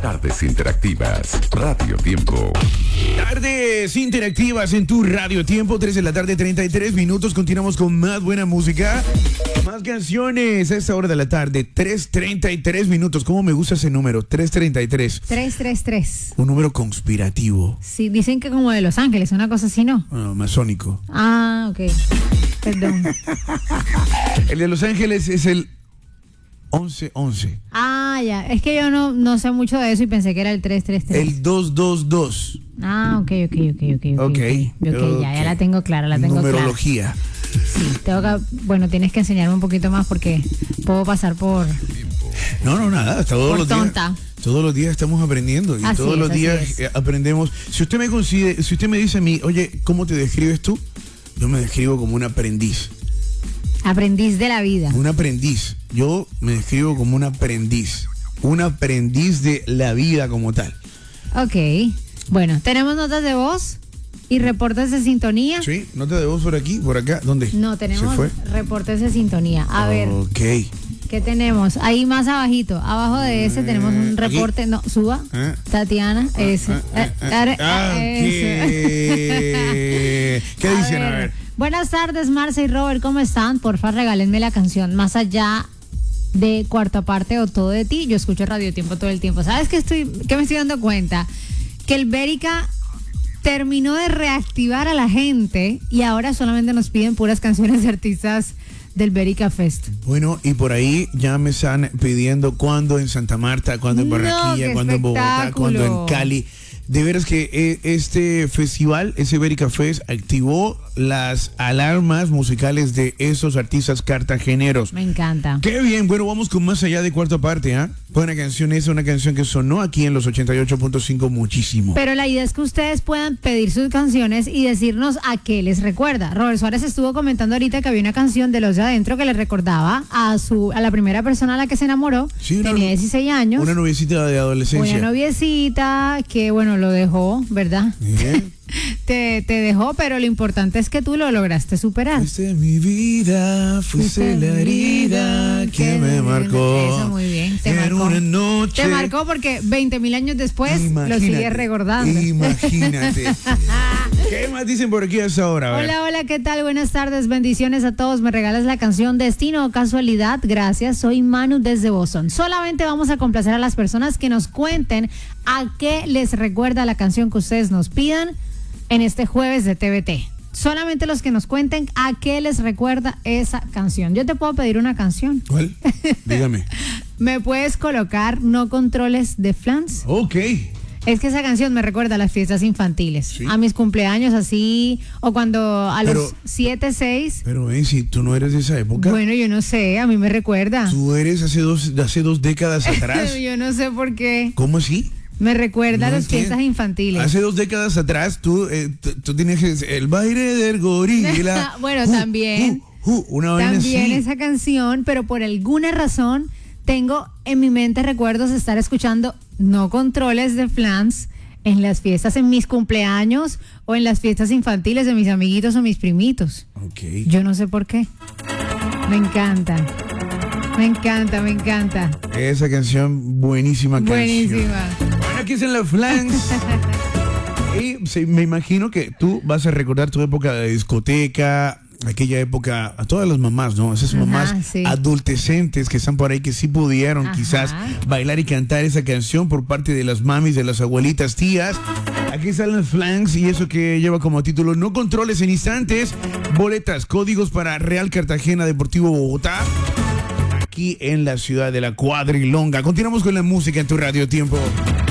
Tardes interactivas, Radio Tiempo. Tardes interactivas en tu Radio Tiempo, 3 de la tarde, 33 minutos. Continuamos con más buena música, más canciones a esta hora de la tarde, 3:33 minutos. ¿Cómo me gusta ese número? 3:33. 333. Un número conspirativo. Sí, dicen que como de Los Ángeles, una cosa así, ¿no? Masónico. Ah, ok. Perdón. El de Los Ángeles es el 1111. Ah, ya. Es que yo no sé mucho de eso y pensé que era el 333. El 222. Ah, ok. Ya la tengo clara, la tengo Numerología. clara. Sí, bueno, tienes que enseñarme un poquito más porque puedo pasar por... No, nada, todos los tonta. días. Todos los días estamos aprendiendo y Así todos es, los días aprendemos. Si usted me dice a mí, oye, ¿cómo te describes tú? Yo me describo como un aprendiz. Aprendiz de la vida. Un aprendiz. Yo me describo como un aprendiz. Un aprendiz de la vida como tal. Ok. Bueno, tenemos notas de voz y reportes de sintonía. Sí, nota de voz por aquí, por acá. ¿Dónde? No, tenemos ¿Se fue? reportes de sintonía. A ver. Ok. ¿Qué tenemos? Ahí más abajito. Abajo de ese tenemos un reporte. Aquí. No, suba. Tatiana, ese. ¿Qué dicen? A ver. Buenas tardes, Marce y Robert, ¿cómo están? Porfa, regálenme la canción Más allá de Cuarta Parte o Todo de Ti. Yo escucho Radio Tiempo todo el tiempo. ¿Sabes qué me estoy dando cuenta? Que el Bérica terminó de reactivar a la gente y ahora solamente nos piden puras canciones de artistas del Bérica Fest. Bueno, y por ahí ya me están pidiendo cuándo en Santa Marta, cuándo en Barranquilla, cuándo en Bogotá, cuándo en Cali. De veras que este festival, ese Bérica Fest, activó las alarmas musicales de esos artistas cartageneros. Me encanta. Qué bien, bueno, vamos con Más allá de Cuarta Parte, ¿ah? Buena canción, es una canción que sonó aquí en los 88.5 muchísimo. Pero la idea es que ustedes puedan pedir sus canciones y decirnos a qué les recuerda. Robert Suárez estuvo comentando ahorita que había una canción de Los de Adentro que le recordaba a la primera persona a la que se enamoró. Sí, tenía 16 años. Una noviecita de adolescencia. Una noviecita que, bueno, lo dejó, ¿verdad? Bien. Te dejó, pero lo importante es que tú lo lograste superar. Fuiste mi vida, fuiste la herida que me marcó. Eso, muy bien. Te marcó. Una noche. Te marcó porque 20.000 años después lo sigues recordando. Imagínate. ¿Qué más dicen por aquí a esa hora? Hola, ¿qué tal? Buenas tardes, bendiciones a todos. Me regalas la canción Destino o Casualidad. Gracias, soy Manu desde Boston. Solamente vamos a complacer a las personas que nos cuenten a qué les recuerda la canción que ustedes nos pidan en este jueves de TVT. Solamente los que nos cuenten a qué les recuerda esa canción. Yo te puedo pedir una canción. ¿Cuál? Dígame. ¿Me puedes colocar No Controles de Flans? Ok. Es que esa canción me recuerda a las fiestas infantiles, ¿sí? A mis cumpleaños así, o cuando los 7, 6. Pero si tú no eres de esa época. Bueno, yo no sé, a mí me recuerda. Tú eres hace dos décadas atrás. Yo no sé por qué. ¿Cómo así? Me recuerda a las fiestas infantiles. Hace 2 décadas atrás tú tenías el baile del gorila. Bueno, también. También esa canción, pero por alguna razón tengo en mi mente recuerdos de estar escuchando No Controles de Flans en las fiestas, en mis cumpleaños o en las fiestas infantiles de mis amiguitos o mis primitos. Okay. Yo no sé por qué. Me encanta. Me encanta. Esa canción, buenísima canción. Buenísima. Bueno, aquí es en la Flans. Y me imagino que tú vas a recordar tu época de discoteca, aquella época, a todas las mamás, ¿no? Esas mamás adolescentes que están por ahí que sí pudieron quizás bailar y cantar esa canción por parte de las mamis, de las abuelitas, tías. Aquí están las Flans y eso que lleva como título No Controles. En instantes, boletas, códigos para Real Cartagena Deportivo Bogotá, aquí en la ciudad de la Cuadrilonga. Continuamos con la música en tu Radio Tiempo.